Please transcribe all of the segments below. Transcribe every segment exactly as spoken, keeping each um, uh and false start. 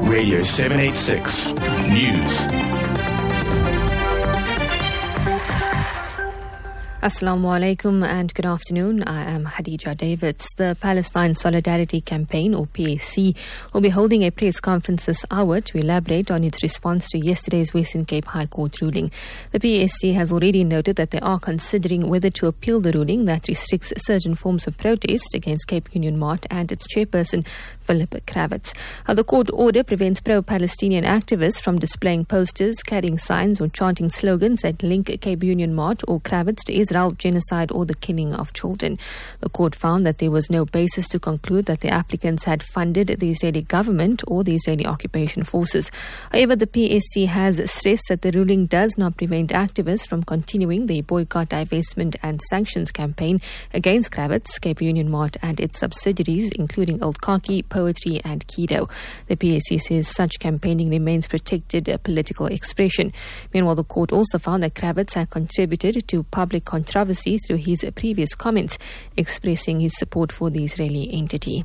Radio seven eighty-six News. Assalamu alaikum and good afternoon. I am Khadija Davids. The Palestine Solidarity Campaign, or P A C, will be holding a press conference this hour to elaborate on its response to yesterday's Western Cape High Court ruling. The P A C has already noted that they are considering whether to appeal the ruling that restricts certain forms of protest against Cape Union Mart and its chairperson, Philip Kravitz. Uh, the court order prevents pro-Palestinian activists from displaying posters, carrying signs or chanting slogans that link Cape Union Mart or Kravitz to Israel, genocide or the killing of children. The court found that there was no basis to conclude that the applicants had funded the Israeli government or the Israeli occupation forces. However, the P A C has stressed that the ruling does not prevent activists from continuing the boycott, divestment and sanctions campaign against Kravitz, Cape Union Mart and its subsidiaries, including Old Khaki, Poetry and Kido. The P A C says such campaigning remains protected political expression. Meanwhile, the court also found that Kravitz had contributed to public controversy through his previous comments expressing his support for the Israeli entity.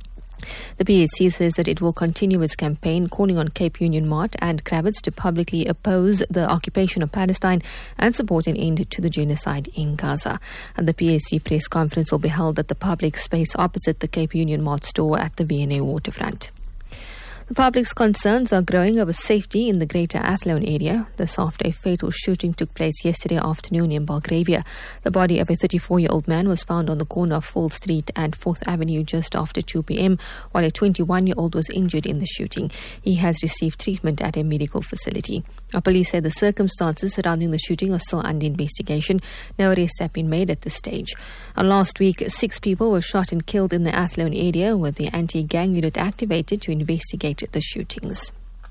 The P A C says that it will continue its campaign calling on Cape Union Mart and Kravitz to publicly oppose the occupation of Palestine and support an end to the genocide in Gaza. And the P A C press conference will be held at the public space opposite the Cape Union Mart store at the V N A waterfront. The public's concerns are growing over safety in the Greater Athlone area. This after a fatal shooting took place yesterday afternoon in Belgravia. The body of a thirty-four-year-old man was found on the corner of Fall Street and fourth Avenue just after two p.m, while a twenty-one-year-old was injured in the shooting. He has received treatment at a medical facility. Our police say the circumstances surrounding the shooting are still under investigation. No arrests have been made at this stage. And last week, six people were shot and killed in the Athlone area, with the anti-gang unit activated to investigate the shootings.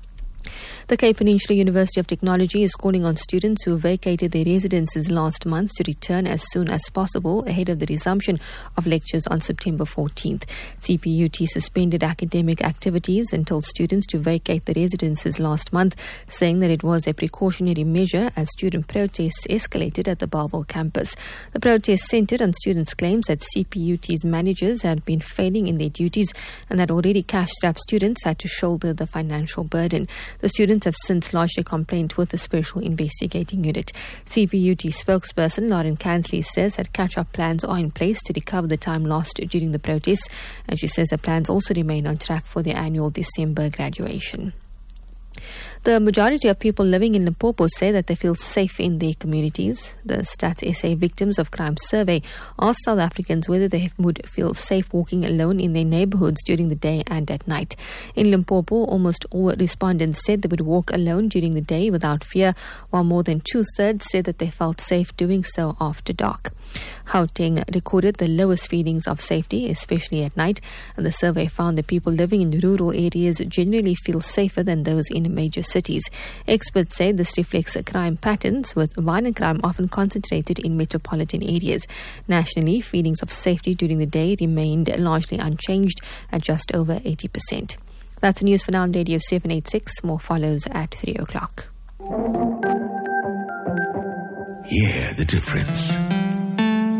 The Cape Peninsula University of Technology is calling on students who vacated their residences last month to return as soon as possible ahead of the resumption of lectures on September fourteenth. C P U T suspended academic activities and told students to vacate the residences last month, saying that it was a precautionary measure as student protests escalated at the Bellville campus. The protests centered on students' claims that C P U T's managers had been failing in their duties and that already cash-strapped students had to shoulder the financial burden. The students have since lodged a complaint with the Special Investigating Unit. C P U T spokesperson Lauren Kansley says that catch-up plans are in place to recover the time lost during the protests, and she says the plans also remain on track for the annual December graduation. The majority of people living in Limpopo say that they feel safe in their communities. The Stats S A Victims of Crime survey asked South Africans whether they would feel safe walking alone in their neighborhoods during the day and at night. In Limpopo, almost all respondents said they would walk alone during the day without fear, while more than two-thirds said that they felt safe doing so after dark. Gauteng recorded the lowest feelings of safety, especially at night, and the survey found that people living in rural areas generally feel safer than those in major cities. Experts say this reflects crime patterns, with violent crime often concentrated in metropolitan areas. Nationally, feelings of safety during the day remained largely unchanged at just over eighty percent. That's the news for now on Radio seven eighty-six. More follows at three o'clock. Hear the difference.